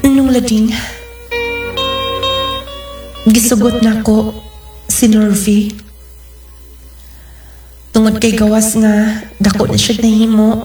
Nung lading, gisugot na ko si Norvie. Tungod kay gawas nga, dako na siya nahimo.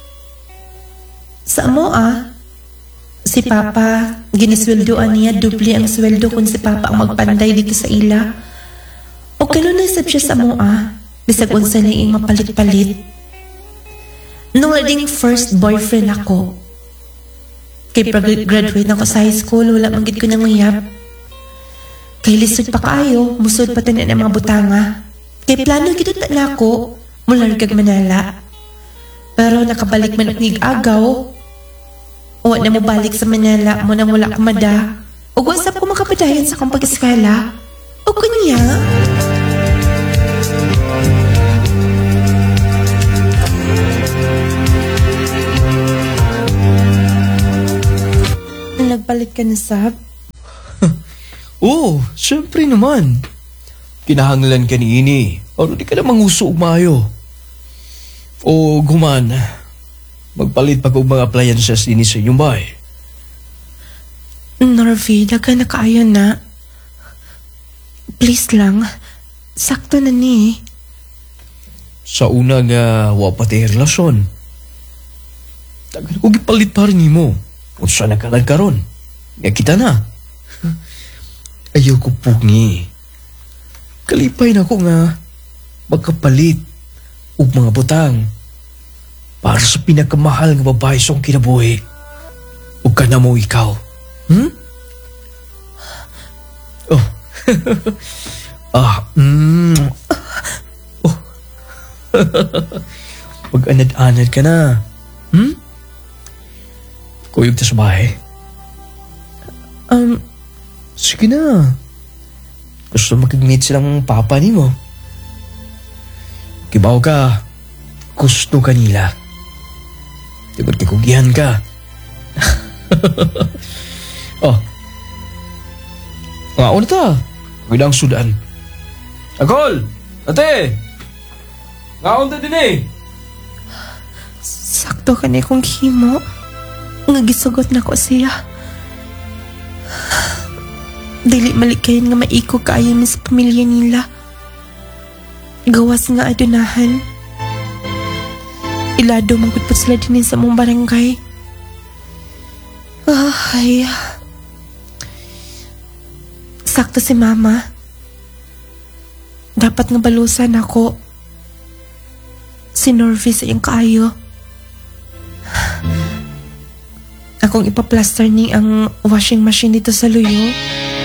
Sa amo si Papa, ginisweldoan niya dubli ang sweldo kung si Papa ang magpanday dito sa ila. O kanunasab siya sa amo bisag unsa niing mapalit-palit. Nung lading first boyfriend ako, kay graduate ako sa high school, wala manggit ko nang uyab. Kay lisod pa kayo, musod pa tanan ang mga butanga. Kay plano gito na ako, mula kag Manala. Pero nakabalik man og nig-agaw. Uwa na mo balik sa Manila, mo na wala kumada. O wasap ko makapadayon sa akong pag-eskala. O kanya. Nagbalik ka na, Sab? Oo, syempre naman. Kinahanglan ka ni ini. Ano di ka na manguso umayo. O guman, magpalit pa kong mga appliances din sa inyong bahay. Norvie, daga na kaayo na. Please lang, sakto na ni. Sa una nga, wapati relasyon. Tagal ko gipalit pa rin mo. Kung saan nakalag ka ron. Nga kita na. Ayaw ko pungi. Kalipay na ko nga magkapalit og mga butang para sa pinakamahal nga babae sa kinabuhi. Huwag ka na mo ikaw. Hmm? Oh. Oh. Pag-anad-anad ka na. Hmm? Kuyog ta sa bahay. Sige na. Gusto makig-meet silang papa ni mo. Kibaw ka. Gusto ka nila. Tigod kikugihan ka. Oh. Nga una ta. Pagdang sudan. Agol! Ate! Nga una din eh. Sakto ka na kong himo. Nga gisugot na ko siya. Dili malikayan nga maiko kaayo mi sa pamilya nila. Gawas nga adunahan. Ilado mangkutpot sila din sa mong barangay. Ay. Sakto si Mama. Dapat nga balusan ako. Si Norvie sa iyong kaayo. Akong ipaplaster ni ang washing machine dito sa luyo.